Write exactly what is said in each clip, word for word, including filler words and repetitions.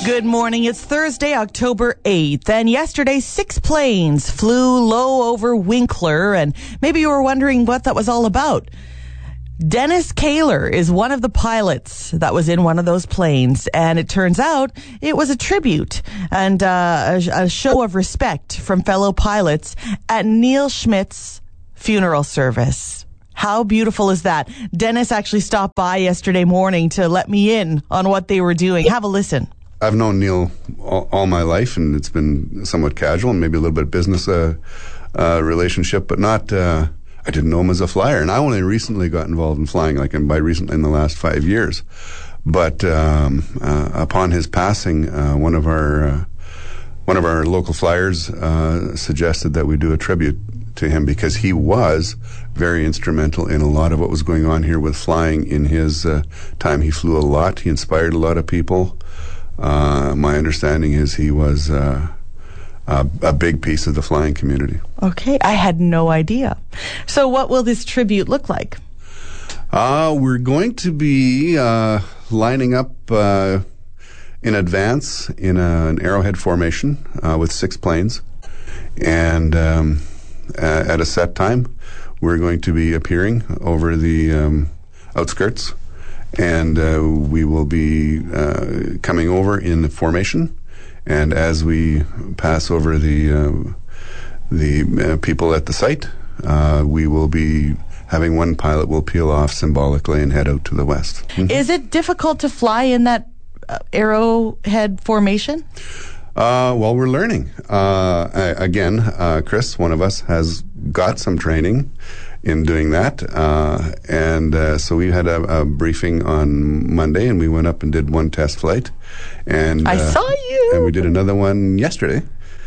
Good morning. It's Thursday, October eighth, and yesterday six planes flew low over Winkler, and maybe you were wondering what that was all about. Dennis Kaler is one of the pilots that was in one of those planes, and it turns out it was a tribute and uh, a, a show of respect from fellow pilots at Neil Schmidt's funeral service. How beautiful is that? Dennis actually stopped by yesterday morning to let me in on what they were doing. Have a listen. I've known Neil all, all my life, and it's been somewhat casual and maybe a little bit of business uh, uh, relationship, but not... Uh, I didn't know him as a flyer, and I only recently got involved in flying, like and by recently in the last five years. But um, uh, upon his passing, uh, one of our uh, one of our local flyers uh, suggested that we do a tribute to him because he was very instrumental in a lot of what was going on here with flying in his uh, time. He flew a lot. He inspired a lot of people. Uh, my understanding is he was uh, a, a big piece of the flying community. Okay, I had no idea. So what will this tribute look like? Uh, we're going to be uh, lining up uh, in advance in a, an arrowhead formation uh, with six planes. And um, uh, at a set time, we're going to be appearing over the um, outskirts. And uh, we will be uh, coming over in the formation. And as we pass over the... Uh, the uh, people at the site, uh, we will be having one pilot will peel off symbolically and head out to the west. Mm-hmm. Is it difficult to fly in that uh, arrowhead formation? Uh, well, we're learning. Uh, I, again, uh, Chris, one of us, has got some training in doing that. Uh, and uh, so we had a, a briefing on Monday, and we went up and did one test flight. And I uh, saw you. And we did another one yesterday.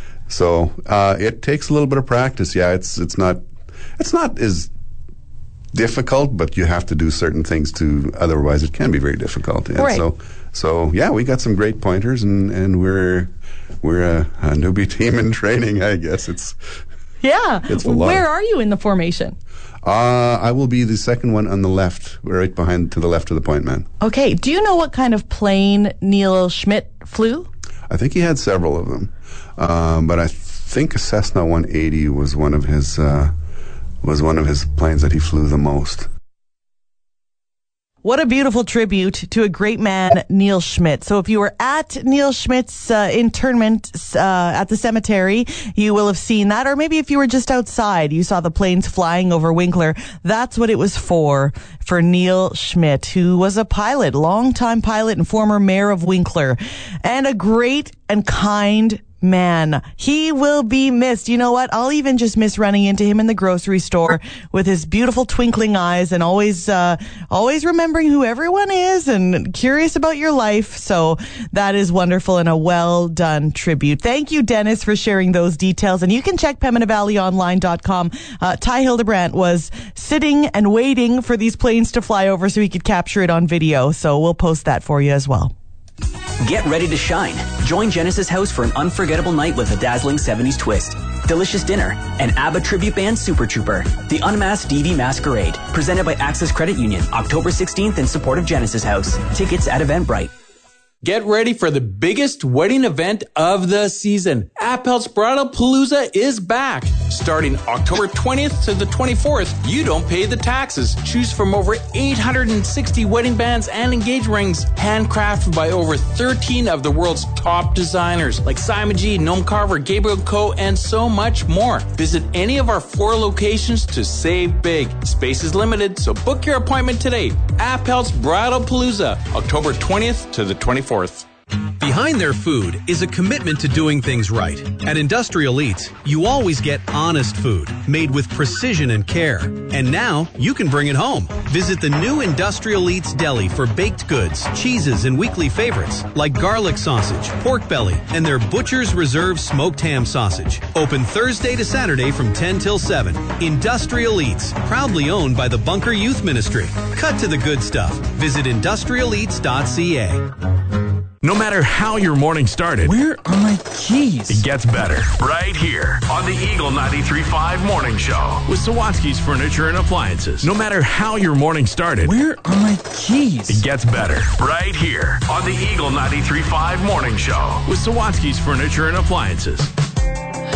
So uh, it takes a little bit of practice. Yeah, it's it's not it's not as difficult, but you have to do certain things to. Otherwise, it can be very difficult. And right. So so yeah, we got some great pointers, and, and we're we're a, a newbie team in training. I guess it's yeah. It's a lot. Where are you in the formation? Uh, I will be the second one on the left, right behind to the left of the point man. Okay. Do you know what kind of plane Neil Schmidt flew? I think he had several of them. Um, but I think a Cessna one eighty was one of his uh, was one of his planes that he flew the most. What a beautiful tribute to a great man, Neil Schmidt. So if you were at Neil Schmidt's uh, interment uh, at the cemetery, you will have seen that. Or maybe if you were just outside, you saw the planes flying over Winkler. That's what it was for, for Neil Schmidt, who was a pilot, longtime pilot and former mayor of Winkler, and a great and kind man. He will be missed. You know what? I'll even just miss running into him in the grocery store with his beautiful twinkling eyes and always, uh, always remembering who everyone is and curious about your life. So that is wonderful and a well done tribute. Thank you, Dennis, for sharing those details. And you can check Pembina Valley Online dot com. Uh, Ty Hildebrandt was sitting and waiting for these planes to fly over so he could capture it on video. So we'll post that for you as well. Get ready to shine. Join Genesis House for an unforgettable night with a dazzling seventies twist, delicious dinner, and ABBA tribute band Super Trooper. The Unmasked D V Masquerade, presented by Access Credit Union, October sixteenth in support of Genesis House. Tickets at Eventbrite. Get ready for the biggest wedding event of the season. Appel's Bridal Palooza is back. Starting October twentieth to the twenty-fourth, you don't pay the taxes. Choose from over eight hundred sixty wedding bands and engagement rings, handcrafted by over thirteen of the world's top designers, like Simon G, Noam Carver, Gabriel Co, and so much more. Visit any of our four locations to save big. Space is limited, so book your appointment today. Appel's Bridal Palooza, October twentieth to the twenty-fourth. Behind their food is a commitment to doing things right. At Industrial Eats, you always get honest food, made with precision and care. And now, you can bring it home. Visit the new Industrial Eats Deli for baked goods, cheeses, and weekly favorites, like garlic sausage, pork belly, and their Butcher's Reserve smoked ham sausage. Open Thursday to Saturday from ten till seven. Industrial Eats, proudly owned by the Bunker Youth Ministry. Cut to the good stuff. Visit industrial eats dot c a. No matter how your morning started, where are my keys? It gets better right here on the Eagle ninety-three point five Morning Show with Sawatsky's Furniture and Appliances. No matter how your morning started, where are my keys? It gets better right here on the Eagle ninety-three point five Morning Show with Sawatsky's Furniture and Appliances.